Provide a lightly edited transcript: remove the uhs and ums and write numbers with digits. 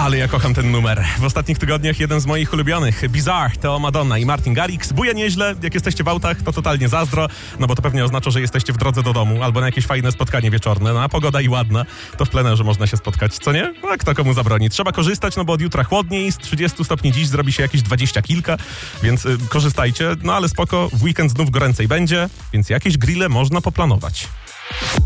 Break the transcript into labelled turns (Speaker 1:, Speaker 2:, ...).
Speaker 1: Ale ja kocham ten numer. W ostatnich tygodniach jeden z moich ulubionych. Bizarre to Madonna i Martin Garrix. Buja nieźle, jak jesteście w autach, to totalnie zazdro, no bo to pewnie oznacza, że jesteście w drodze do domu albo na jakieś fajne spotkanie wieczorne. No a pogoda i ładna, to w plenerze można się spotkać, co nie? A kto komu zabroni? Trzeba korzystać, no bo od jutra chłodniej, z 30 stopni dziś zrobi się jakieś 20 kilka, więc korzystajcie. No ale spoko, w weekend znów goręcej będzie, więc jakieś grille można poplanować.